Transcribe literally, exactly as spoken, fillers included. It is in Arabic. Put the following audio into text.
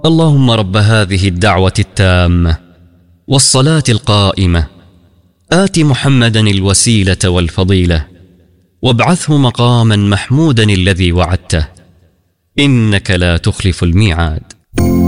اللهم رب هذه الدعوة التامة والصلاة القائمة آت محمدا الوسيلة والفضيلة وابعثه مقاما محمودا الذي وعدته إنك لا تخلف الميعاد.